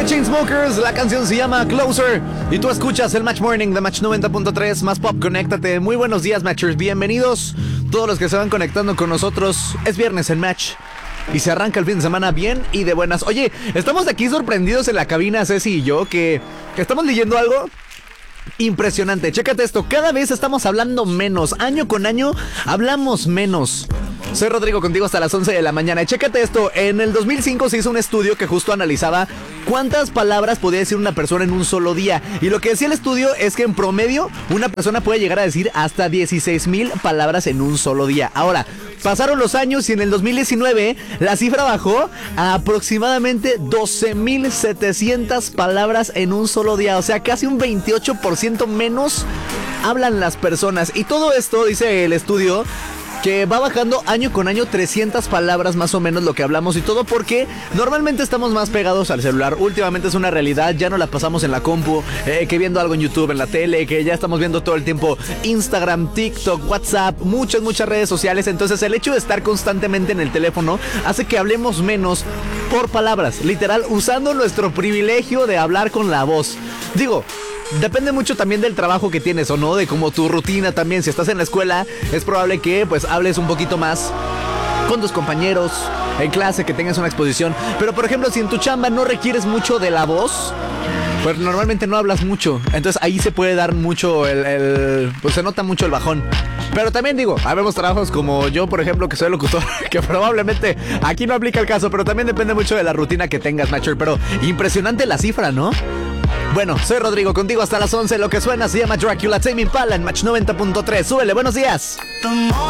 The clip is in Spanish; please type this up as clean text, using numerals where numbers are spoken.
Chainsmokers, la canción se llama Closer y tú escuchas el Match Morning de Match 90.3, más pop, conéctate. Muy buenos días, Matchers, bienvenidos todos los que se van conectando con nosotros. Es viernes en Match y se arranca el fin de semana bien y de buenas. Oye, estamos aquí sorprendidos en la cabina, Ceci y yo, que estamos leyendo algo impresionante. Chécate esto, cada vez estamos hablando menos, año con año hablamos menos. Soy Rodrigo, contigo hasta las 11 de la mañana. Y chécate esto, en el 2005 se hizo un estudio que justo analizaba cuántas palabras podía decir una persona en un solo día. Y lo que decía el estudio es que en promedio una persona puede llegar a decir hasta 16,000 palabras en un solo día. Ahora, pasaron los años y en el 2019 la cifra bajó a aproximadamente 12,700 palabras en un solo día. O sea, casi un 28% menos hablan las personas. Y todo esto, dice el estudio, que va bajando año con año 300 palabras más o menos lo que hablamos, y todo porque normalmente estamos más pegados al celular. Últimamente es una realidad, ya no la pasamos en la compu, que viendo algo en YouTube, en la tele, que ya estamos viendo todo el tiempo Instagram, TikTok, WhatsApp, muchas redes sociales. Entonces el hecho de estar constantemente en el teléfono hace que hablemos menos por palabras, literal, usando nuestro privilegio de hablar con la voz. Digo, depende mucho también del trabajo que tienes o no, de como tu rutina también. Si estás en la escuela, es probable que pues hables un poquito más con tus compañeros, en clase, que tengas una exposición. Pero por ejemplo, si en tu chamba no requieres mucho de la voz, pues normalmente no hablas mucho. Entonces ahí se puede dar mucho pues se nota mucho el bajón. Pero también digo, habemos trabajos como yo, por ejemplo, que soy locutor, que probablemente aquí no aplica el caso, pero también depende mucho de la rutina que tengas, Matcher. Pero impresionante la cifra, ¿no? Bueno, soy Rodrigo, contigo hasta las 11. Lo que suena se llama Dracula, Tame Impala en Match 90.3. Súbele, buenos días.